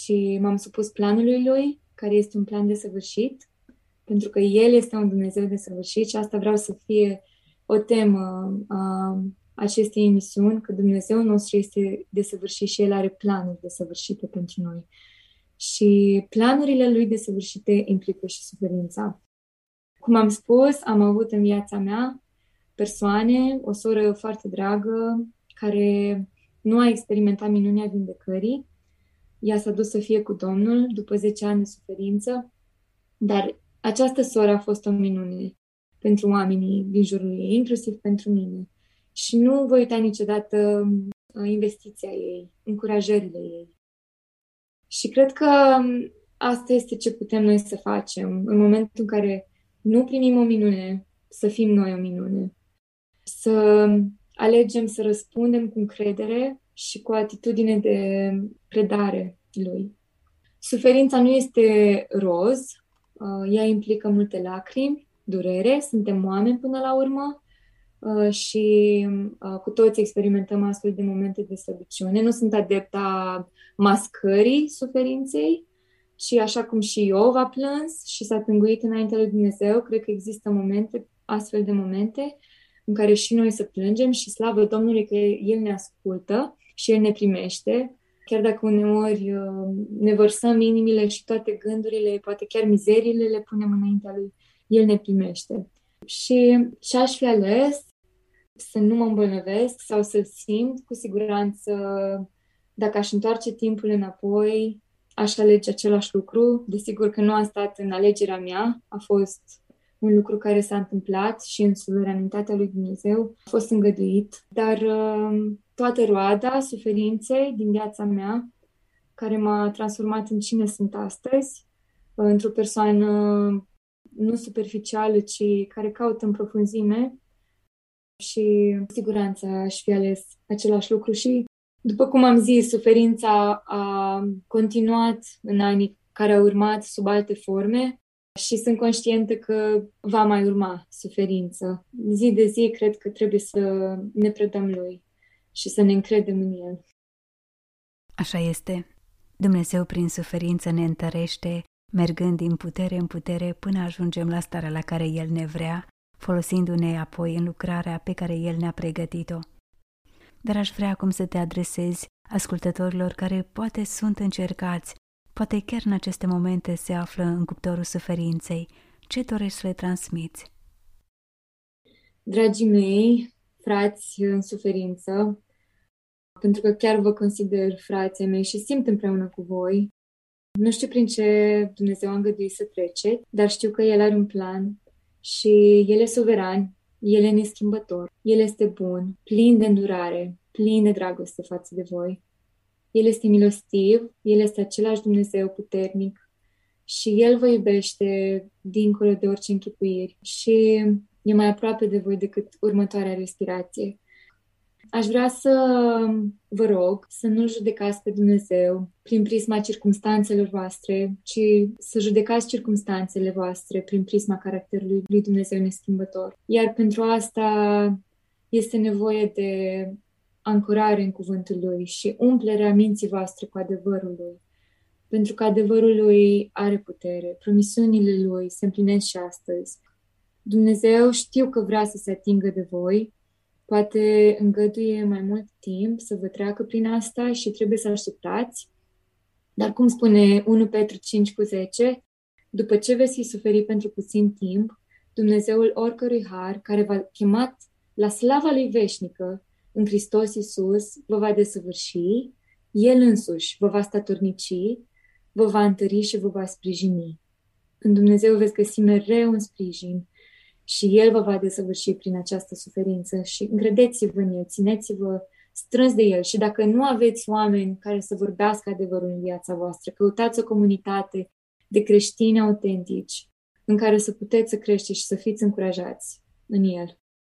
și m-am supus planului lui, care este un plan desăvârșit, pentru că El este un Dumnezeu desăvârșit și asta vreau să fie o temă a acestei emisiuni, că Dumnezeu nostru este desăvârșit și El are planuri desăvârșite pentru noi. Și planurile Lui desăvârșite implică și suferința. Cum am spus, am avut în viața mea persoane, o soră foarte dragă, care nu a experimentat minunea vindecării. Ea s-a dus să fie cu Domnul după 10 ani de suferință, dar această soră a fost o minune pentru oamenii din jurul ei, inclusiv pentru mine. Și nu voi uita niciodată investiția ei, încurajările ei. Și cred că asta este ce putem noi să facem în momentul în care nu primim o minune, să fim noi o minune. Să alegem să răspundem cu încredere și cu o atitudine de predare lui. Suferința nu este roz, ea implică multe lacrimi, durere, suntem oameni până la urmă și cu toți experimentăm astfel de momente de slăbiciune. Nu sunt adepta mascării suferinței, și așa cum și Iov a plâns și s-a tânguit înaintea lui Dumnezeu, cred că există momente, astfel de momente, în care și noi să plângem și slavă Domnului că El ne ascultă și El ne primește, chiar dacă uneori ne vărsăm inimile și toate gândurile, poate chiar mizeriile le punem înaintea Lui, El ne primește. Și ce-aș fi ales? Să nu mă îmbolnăvesc sau să-L simt, cu siguranță, dacă aș întoarce timpul înapoi, aș alege același lucru. Desigur că nu a stat în alegerea mea, a fost un lucru care s-a întâmplat și în suveranitatea lui Dumnezeu a fost îngăduit, dar toată roada suferinței din viața mea, care m-a transformat în cine sunt astăzi, într-o persoană nu superficială, ci care caută în profunzime, și cu siguranță aș fi ales același lucru. Și, după cum am zis, suferința a continuat în anii care au urmat sub alte forme și sunt conștientă că va mai urma suferință. Zi de zi cred că trebuie să ne predăm Lui și să ne încredem în El. Așa este. Dumnezeu prin suferință ne întărește, mergând din putere în putere până ajungem la starea la care El ne vrea, folosindu-ne apoi în lucrarea pe care El ne-a pregătit-o. Dar aș vrea acum să te adresezi ascultătorilor care poate sunt încercați, poate chiar în aceste momente se află în cuptorul suferinței. Ce dorești să le transmiți? Dragii mei, frați în suferință, pentru că chiar vă consider frații mei și simt împreună cu voi, nu știu prin ce Dumnezeu a îngăduit să treceți, dar știu că El are un plan și El e suveran, El e neschimbător, El este bun, plin de îndurare, plin de dragoste față de voi. El este milostiv, El este același Dumnezeu puternic și El vă iubește dincolo de orice închipuiri și e mai aproape de voi decât următoarea respirație. Aș vrea să vă rog să nu judecați pe Dumnezeu prin prisma circumstanțelor voastre, ci să judecați circumstanțele voastre prin prisma caracterului lui Dumnezeu neschimbător. Iar pentru asta este nevoie de ancorare în cuvântul Lui și umplerea minții voastre cu adevărul Lui. Pentru că adevărul Lui are putere, promisiunile Lui se împlinesc și astăzi. Dumnezeu știu că vrea să se atingă de voi, poate îngăduie mai mult timp să vă treacă prin asta și trebuie să așteptați. Dar cum spune 1 Petru 5:10, după ce veți fi suferit pentru puțin timp, Dumnezeul oricărui har, care v-a chemat la slava Lui veșnică în Hristos Iisus, vă va desăvârși, El însuși vă va statornici, vă va întări și vă va sprijini. În Dumnezeu veți găsi mereu un sprijin și El vă va desăvârși prin această suferință și încredeți-vă în El, țineți-vă strâns de El și dacă nu aveți oameni care să vorbească adevărul în viața voastră, căutați o comunitate de creștini autentici în care să puteți să creșteți și să fiți încurajați în El.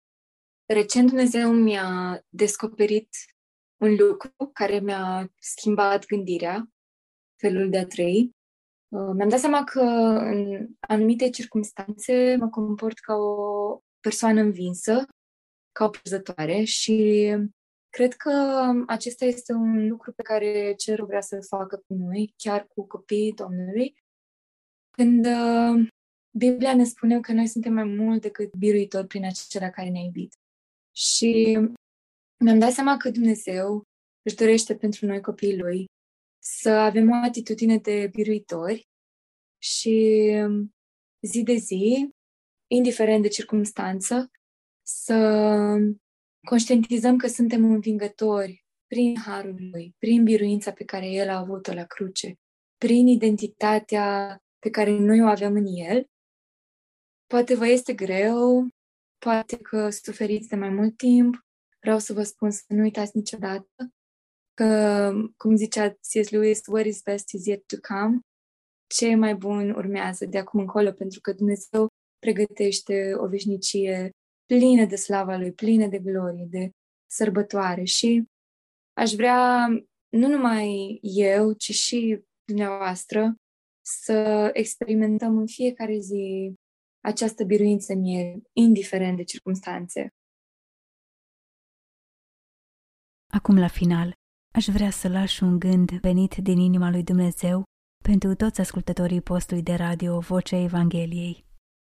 Recent Dumnezeu mi-a descoperit un lucru care mi-a schimbat gândirea, felul de a trăi. Mi-am dat seama că în anumite circunstanțe mă comport ca o persoană învinsă, ca o pierzătoare și Cred că acesta este un lucru pe care Cerul vrea să-l facă cu noi, chiar cu copiii Domnului, când Biblia ne spune că noi suntem mai mult decât biruitori prin acela care ne-a iubit. Și mi-am dat seama că Dumnezeu își dorește pentru noi copiii Lui să avem o atitudine de biruitori și zi de zi, indiferent de circumstanță, să conștientizăm că suntem învingători prin harul Lui, prin biruința pe care El a avut-o la cruce, prin identitatea pe care noi o avem în El. Poate vă este greu, poate că suferiți de mai mult timp. Vreau să vă spun să nu uitați niciodată că, cum zicea C.S. Lewis, what is best is yet to come. Ce mai bun urmează de acum încolo, pentru că Dumnezeu pregătește o veșnicie plină de slava Lui, plină de glorie, de sărbătoare. Și aș vrea, nu numai eu, ci și dumneavoastră, să experimentăm în fiecare zi această biruință în El, indiferent de circumstanțe. Acum, la final, aș vrea să lași un gând venit din inima lui Dumnezeu pentru toți ascultătorii postului de radio Vocea Evangheliei.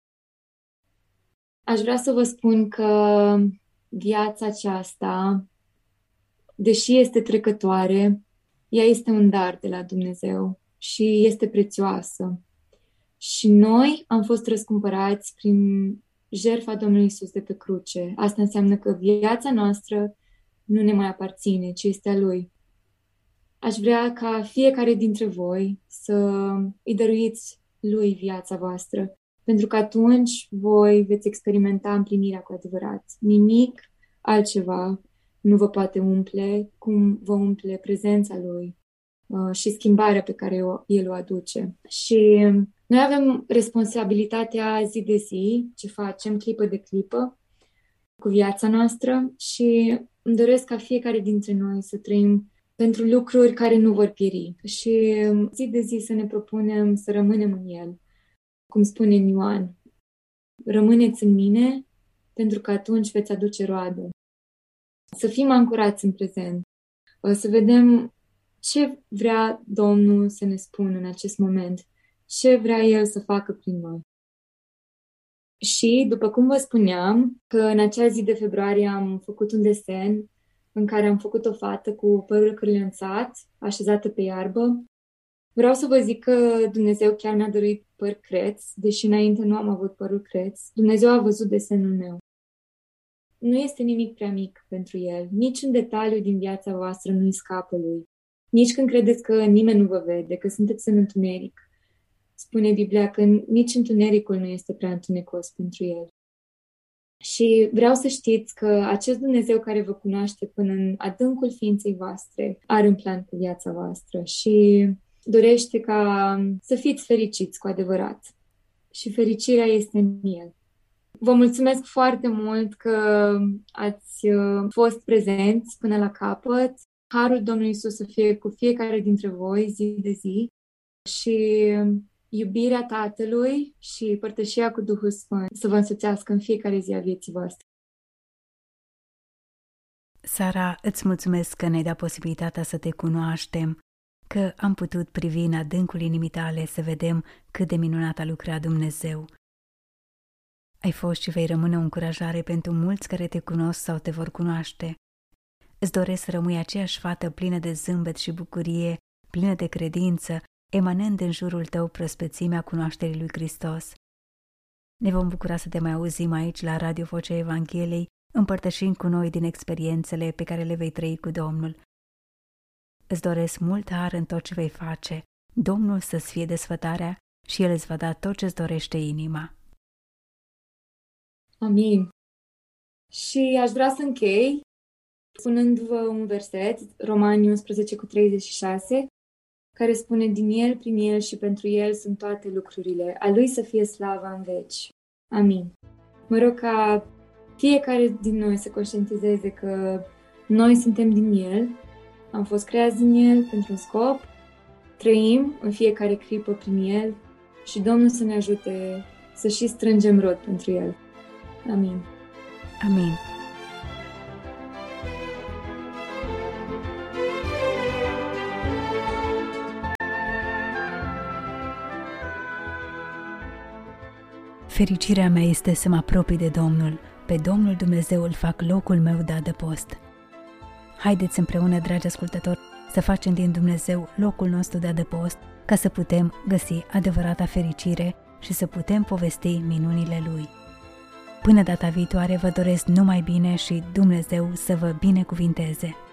Aș vrea să vă spun că viața aceasta, deși este trecătoare, ea este un dar de la Dumnezeu și este prețioasă. Și noi am fost răscumpărați prin jertfa Domnului Iisus de pe cruce. Asta înseamnă că viața noastră nu ne mai aparține, ci este a Lui. Aș vrea ca fiecare dintre voi să îi dăruiți Lui viața voastră, pentru că atunci voi veți experimenta împlinirea cu adevărat. Nimic altceva nu vă poate umple cum vă umple prezența Lui și schimbarea pe care El o aduce. Și noi avem responsabilitatea zi de zi, ce facem clipă de clipă, cu viața noastră și îmi doresc ca fiecare dintre noi să trăim pentru lucruri care nu vor pieri și zi de zi să ne propunem să rămânem în El. Cum spune Ioan, rămâneți în mine pentru că atunci veți aduce roadă. Să fim ancorați în prezent, să vedem ce vrea Domnul să ne spună în acest moment, ce vrea El să facă prin noi. Și, după cum vă spuneam, că în acea zi de februarie am făcut un desen în care am făcut o fată cu părul cârlănțat, așezată pe iarbă. Vreau să vă zic că Dumnezeu chiar mi-a dăruit păr creț, deși înainte nu am avut părul creț. Dumnezeu a văzut desenul meu. Nu este nimic prea mic pentru El. Nici un detaliu din viața voastră nu-i scapă Lui. Nici când credeți că nimeni nu vă vede, că sunteți în întuneric. Spune Biblia că nici întunericul nu este prea întunecos pentru El. Și vreau să știți că acest Dumnezeu care vă cunoaște până în adâncul ființei voastre are un plan cu viața voastră și dorește ca să fiți fericiți cu adevărat. Și fericirea este în El. Vă mulțumesc foarte mult că ați fost prezenți până la capăt. Harul Domnului Iisus să fie cu fiecare dintre voi zi de zi și iubirea Tatălui și părtășia cu Duhul Sfânt să vă însoțească în fiecare zi a vieții voastre. Sara, îți mulțumesc că ne-ai dat posibilitatea să te cunoaștem, că am putut privi în adâncul inimii tale să vedem cât de minunat a lucrat Dumnezeu. Ai fost și vei rămâne o încurajare pentru mulți care te cunosc sau te vor cunoaște. Îți doresc să rămâi aceeași fată plină de zâmbet și bucurie, plină de credință, emanând în jurul tău prospețimea cunoașterii lui Hristos. Ne vom bucura să te mai auzim aici la Radio Vocea Evangheliei, împărtășind cu noi din experiențele pe care le vei trăi cu Domnul. Îți doresc mult har în tot ce vei face, Domnul să-ți fie desfătarea și El îți va da tot ce-ți dorește inima. Amin. Și aș vrea să închei spunându-vă un verset, Romani 11:36, care spune: din El, prin El și pentru El sunt toate lucrurile. A Lui să fie slava în veci. Amin. Mă rog ca fiecare din noi să conștientizeze că noi suntem din El, am fost creați din El pentru un scop, trăim în fiecare clipă prin El și Domnul să ne ajute să și strângem rod pentru El. Amin. Amin. Fericirea mea este să mă apropii de Domnul. Pe Domnul Dumnezeu îl fac locul meu de adăpost. Haideți împreună, dragi ascultători, să facem din Dumnezeu locul nostru de adăpost, ca să putem găsi adevărata fericire și să putem povesti minunile Lui. Până data viitoare vă doresc numai bine și Dumnezeu să vă binecuvinteze!